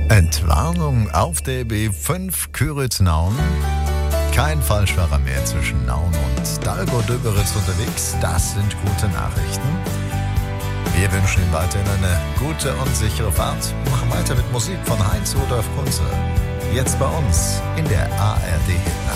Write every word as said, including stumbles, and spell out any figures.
Entwarnung auf der B fünf Küritz-Nauen. Kein Falschfahrer mehr zwischen Nauen und Dalgo-Döberitz unterwegs. Das sind gute Nachrichten. Wir wünschen Ihnen weiterhin eine gute und sichere Fahrt. Machen weiter mit Musik von Heinz Rudolf Kunze. Jetzt bei uns in der A R D-Hitnacht.